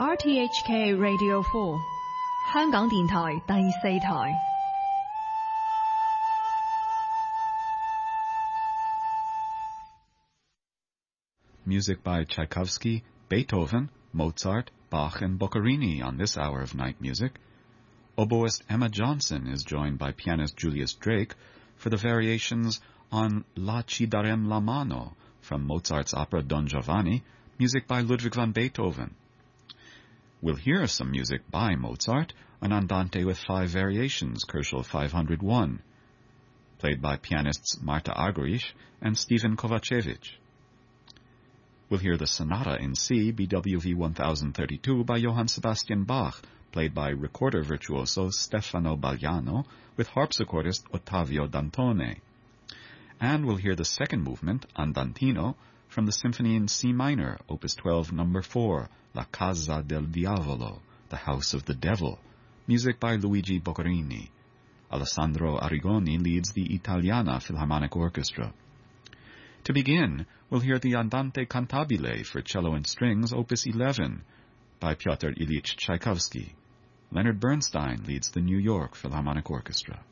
RTHK Radio 4香港電台第四台 Music by Tchaikovsky, Beethoven, Mozart, Bach, and Boccherini on this hour of night music. Oboist Emma Johnson is joined by pianist Julius Drake for the variations on La ci darem la mano from Mozart's opera Don Giovanni, music by Ludwig van Beethoven. We'll hear some music by Mozart, an andante with 5 variations, Koelschel 501, played by pianists Marta Argerich and Stephen Kovacevic. We'll hear the Sonata in C, BWV 1032 by Johann Sebastian Bach, played by recorder virtuoso Stefano Bagliano with harpsichordist Ottavio Dantone. And we'll hear the second movement, Andantino, from the Symphony in C minor, Opus 12, number 4, La Casa del Diavolo, The House of the Devil, music by Luigi Boccherini. Alessandro Arrigoni leads the Italiana Philharmonic Orchestra. To begin, we'll hear the Andante Cantabile for cello and strings, Opus 11, by Pyotr Ilyich Tchaikovsky. Leonard Bernstein leads the New York Philharmonic Orchestra.